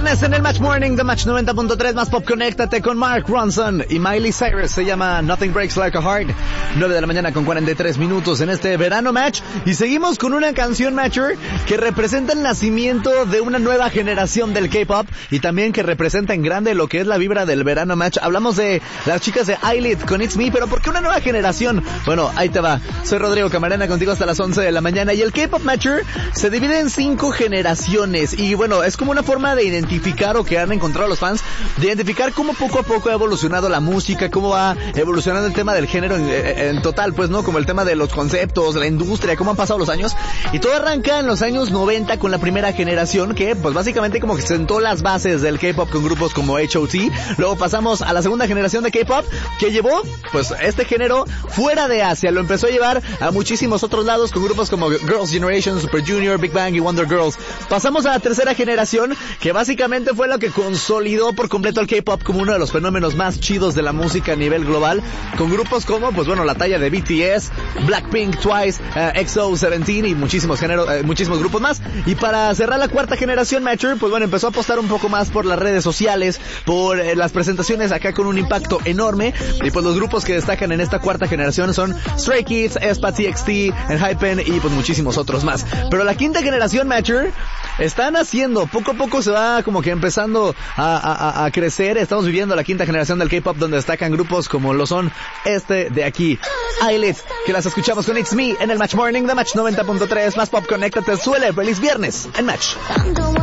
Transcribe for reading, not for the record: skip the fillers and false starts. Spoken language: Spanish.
viernes en el Match Morning de Match 90.3 más pop. Conéctate con Mark Ronson y Miley Cyrus. Se llama Nothing Breaks Like a Heart. 9 de la mañana con 43 minutos en este verano Match. Y seguimos con una canción, Matcher, que representa el nacimiento de una nueva generación del K-pop y también que representa en grande lo que es la vibra del verano Match. Hablamos de las chicas de Eyelid con It's Me, pero ¿por qué una nueva generación? Bueno, ahí te va. Soy Rodrigo Camarena contigo hasta las 11 de la mañana y el K-pop, Matcher, se divide en 5 generaciones y bueno, es como una forma de identificar, o que han encontrado los fans, de identificar cómo poco a poco ha evolucionado la música, cómo va evolucionando el tema del género en total, pues, ¿no? Como el tema de los conceptos, la industria, cómo han pasado los años. Y todo arranca en los años 90 con la primera generación que, pues, básicamente como que sentó las bases del K-pop con grupos como H.O.T. Luego pasamos a la segunda generación de K-pop que llevó, pues, este género fuera de Asia. Lo empezó a llevar a muchísimos otros lados con grupos como Girls' Generation, Super Junior, Big Bang y Wonder Girls. Pasamos a la tercera generación que básicamente fue lo que consolidó por completo al K-pop como uno de los fenómenos más chidos de la música a nivel global, con grupos como, pues bueno, la talla de BTS, Blackpink, Twice, EXO, 17 y muchísimos grupos más. Y para cerrar la cuarta generación, Matcher, pues bueno, empezó a apostar un poco más por las redes sociales, por las presentaciones acá con un impacto enorme. Y pues los grupos que destacan en esta cuarta generación son Stray Kids, aespa, TXT, ENHYPEN y pues muchísimos otros más. Pero la quinta generación, Matcher, están haciendo, poco a poco se va como que empezando a crecer. Estamos viviendo la quinta generación del K-pop donde destacan grupos como lo son este de aquí, Eyelid, que las escuchamos con It's Me en el Match Morning de Match 90.3 más pop. Conéctate, suele, feliz viernes en Match.